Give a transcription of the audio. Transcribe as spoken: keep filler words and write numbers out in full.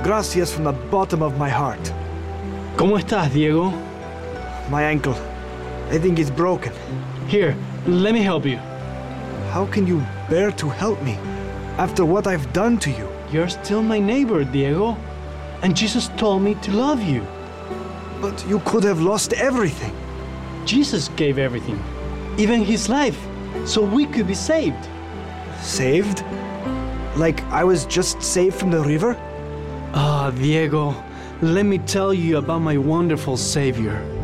Gracias from the bottom of my heart. ¿Cómo estás, Diego? My ankle. I think it's broken. Here, let me help you. How can you bear to help me after what I've done to you? You're still my neighbor, Diego. And Jesus told me to love you. But you could have lost everything. Jesus gave everything, even his life, so we could be saved. Saved? Like I was just saved from the river? Ah, Diego, let me tell you about my wonderful Savior.